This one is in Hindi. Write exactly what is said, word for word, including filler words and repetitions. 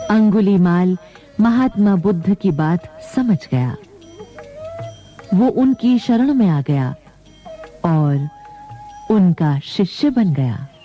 अंगुलीमाल महात्मा बुद्ध की बात समझ गया। वो उनकी शरण में आ गया और उनका शिष्य बन गया।